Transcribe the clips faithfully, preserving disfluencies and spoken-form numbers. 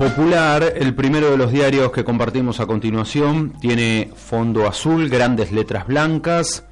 Popular, el primero de los diarios que compartimos a continuación, tiene fondo azul, grandes letras blancas.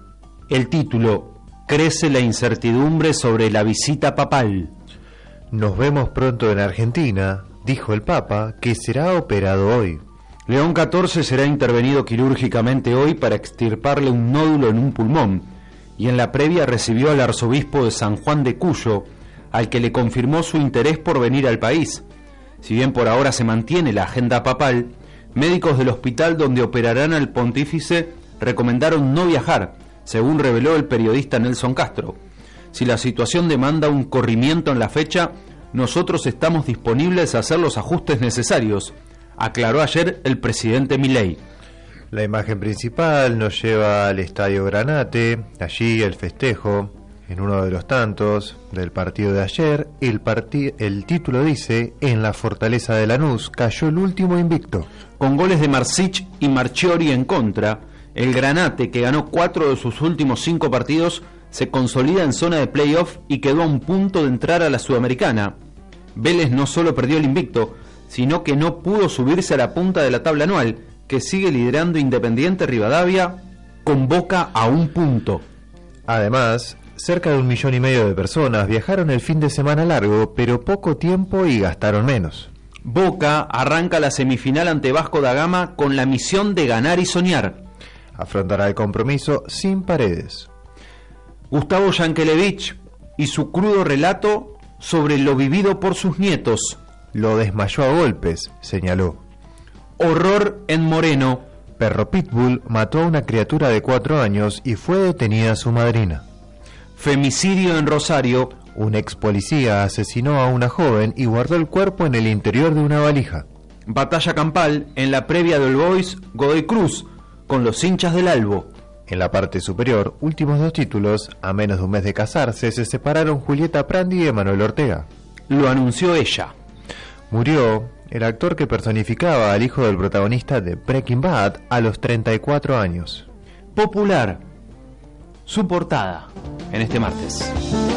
El título: crece la incertidumbre sobre la visita papal. Nos vemos pronto en Argentina, dijo el Papa, que será operado hoy. León catorce será intervenido quirúrgicamente hoy para extirparle un nódulo en un pulmón, y en la previa recibió al arzobispo de San Juan de Cuyo, al que le confirmó su interés por venir al país. Si bien por ahora se mantiene la agenda papal, médicos del hospital donde operarán al pontífice recomendaron no viajar, según reveló el periodista Nelson Castro. Si la situación demanda un corrimiento en la fecha, nosotros estamos disponibles a hacer los ajustes necesarios, aclaró ayer el presidente Milei. La imagen principal nos lleva al Estadio Granate, allí el festejo. En uno de los tantos del partido de ayer, el, parti- el título dice: en la fortaleza de Lanús cayó el último invicto. Con goles de Marsic y Marchiori en contra, el Granate, que ganó cuatro de sus últimos cinco partidos, se consolida en zona de playoff y quedó a un punto de entrar a la Sudamericana. Vélez no solo perdió el invicto, sino que no pudo subirse a la punta de la tabla anual, que sigue liderando Independiente Rivadavia con Boca a un punto. Además, cerca de un millón y medio de personas viajaron el fin de semana largo, pero poco tiempo y gastaron menos. Boca arranca la semifinal ante Vasco da Gama con la misión de ganar y soñar. Afrontará el compromiso sin Paredes. Gustavo Yankelevich y su crudo relato sobre lo vivido por sus nietos. Lo desmayó a golpes, señaló. Horror en Moreno. Perro Pitbull mató a una criatura de cuatro años y fue detenida su madrina. Femicidio en Rosario. Un ex policía asesinó a una joven y guardó el cuerpo en el interior de una valija. Batalla campal en la previa del Boys Godoy Cruz con los hinchas del Albo. En la parte superior, últimos dos títulos, a menos de un mes de casarse, se separaron Julieta Prandi y Emanuel Ortega. Lo anunció ella. Murió el actor que personificaba al hijo del protagonista de Breaking Bad a los treinta y cuatro años. Popular, su portada en este martes.